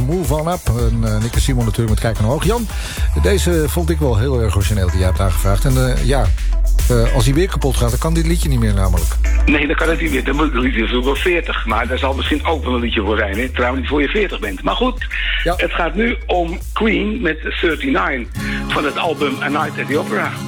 Move On Up. En Nick en Simon natuurlijk met Kijken Omhoog. Jan, deze vond ik wel heel erg origineel die jij hebt aangevraagd. En als hij weer kapot gaat, dan kan dit liedje niet meer namelijk. Nee, dan kan het niet meer. Dan moet het liedje natuurlijk wel 40. Maar daar zal misschien ook wel een liedje voor zijn. Hè? Trouwens niet voor je 40 bent. Maar goed, Het gaat nu om Queen met 39 van het album A Night at the Opera.